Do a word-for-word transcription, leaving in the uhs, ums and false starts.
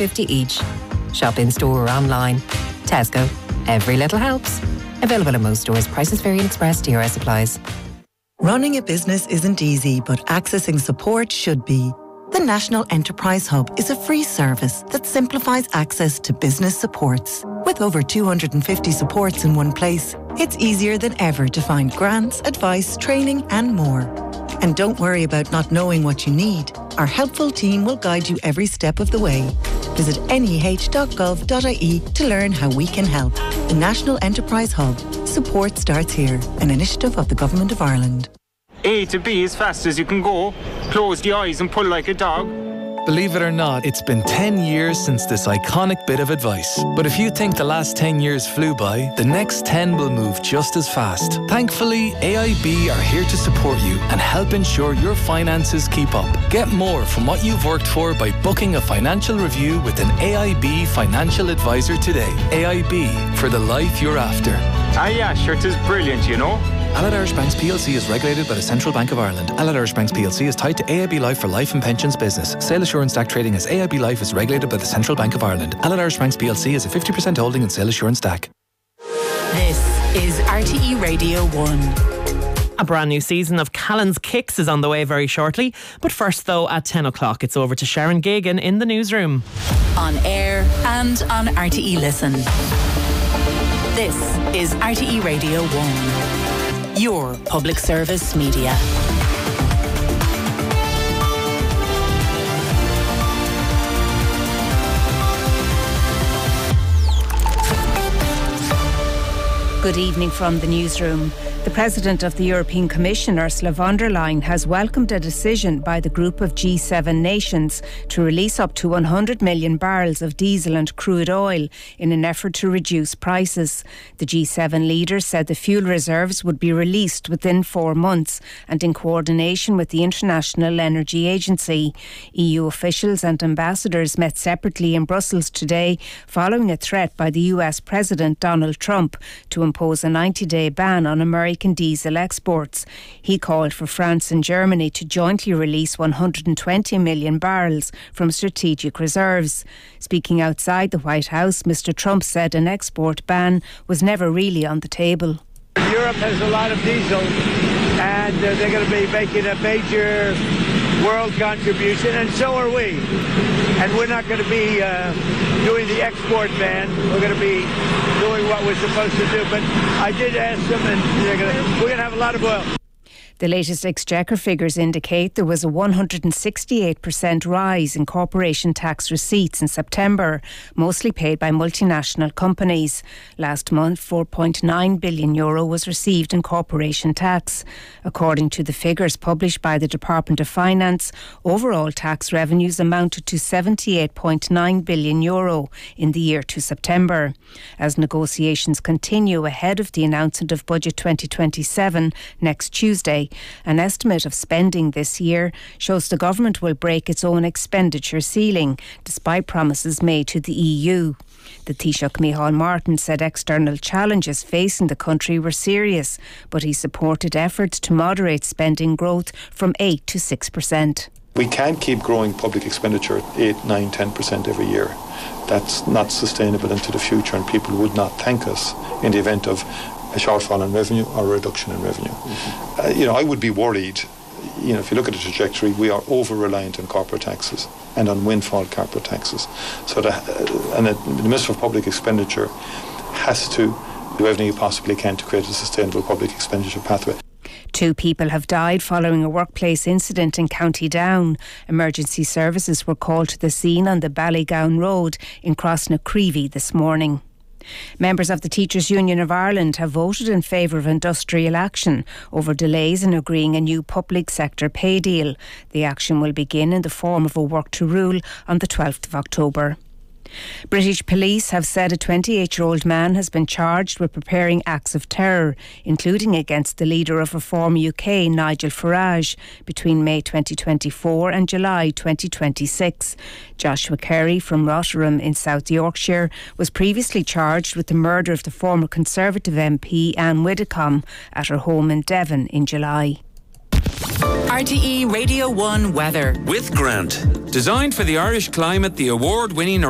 fifty each. Shop in store or online. Tesco. Every little helps. Available in most stores. Prices vary and express T R S applies. Running a business isn't easy, but accessing support should be. The National Enterprise Hub is a free service that simplifies access to business supports. With over two hundred fifty supports in one place, it's easier than ever to find grants, advice, training and more. And don't worry about not knowing what you need. Our helpful team will guide you every step of the way. Visit n e h dot gov dot i e to learn how we can help. The National Enterprise Hub. Support starts here. An initiative of the Government of Ireland. A to B as fast as you can go. Close the eyes and pull like a dog. Believe it or not, it's been ten years since this iconic bit of advice. But if you think the last ten years flew by, the next ten will move just as fast. Thankfully, A I B are here to support you and help ensure your finances keep up. Get more from what you've worked for by booking a financial review with an A I B financial advisor today. A I B, for the life you're after. Ah yeah, sure, it is brilliant, you know. Allied Irish Banks P L C is regulated by the Central Bank of Ireland. Allied Irish Banks P L C is tied to A I B Life for life and pensions business. Sale Assurance D A C trading as A I B Life is regulated by the Central Bank of Ireland. Allied Irish Banks P L C is a fifty percent holding in Sale Assurance D A C. This is R T E Radio one. A brand new season of Callan's Kicks is on the way very shortly. But first, though, at ten o'clock, it's over to Sharon Gagan in the newsroom. On air and on R T E Listen. This is R T E Radio one. Your public service media. Good evening from the newsroom. The President of the European Commission, Ursula von der Leyen, has welcomed a decision by the group of G seven nations to release up to one hundred million barrels of diesel and crude oil in an effort to reduce prices. The G seven leaders said the fuel reserves would be released within four months and in coordination with the International Energy Agency. E U officials and ambassadors met separately in Brussels today following a threat by the U S President Donald Trump to impose a ninety-day ban on American diesel exports. He called for France and Germany to jointly release one hundred twenty million barrels from strategic reserves. Speaking outside the White House, Mister Trump said an export ban was never really on the table. Europe has a lot of diesel and uh, they're going to be making a major world contribution, and so are we. And we're not going to be uh, doing the export ban. We're going to be doing what we're supposed to do. But I did ask them, and they're going to, we're going to have a lot of oil. The latest Exchequer figures indicate there was a one hundred sixty-eight percent rise in corporation tax receipts in September, mostly paid by multinational companies. Last month, four point nine billion euro was received in corporation tax. According to the figures published by the Department of Finance, overall tax revenues amounted to seventy-eight point nine billion euro in the year to September. As negotiations continue ahead of the announcement of Budget twenty twenty-seven next Tuesday, an estimate of spending this year shows the government will break its own expenditure ceiling, despite promises made to the E U. The Taoiseach Micheál Martin said external challenges facing the country were serious, but he supported efforts to moderate spending growth from eight to six percent. We can't keep growing public expenditure at eight, nine, ten percent every year. That's not sustainable into the future, and people would not thank us in the event of a shortfall in revenue or a reduction in revenue. Mm-hmm. Uh, you know, I would be worried, you know, if you look at the trajectory, we are over-reliant on corporate taxes and on windfall corporate taxes. So the, uh, and the Minister of Public Expenditure has to do everything he possibly can to create a sustainable public expenditure pathway. Two people have died following a workplace incident in County Down. Emergency services were called to the scene on the Ballygown Road in Crossnacreevy this morning. Members of the Teachers' Union of Ireland have voted in favour of industrial action over delays in agreeing a new public sector pay deal. The action will begin in the form of a work to rule on the twelfth of October. British police have said a twenty-eight-year-old man has been charged with preparing acts of terror, including against the leader of Reform U K, Nigel Farage, between May twenty twenty-four and July twenty twenty-six. Joshua Carey from Rotherham in South Yorkshire was previously charged with the murder of the former Conservative M P Anne Widdecombe at her home in Devon in July. R T E Radio one weather. With Grant. Designed for the Irish climate, the award-winning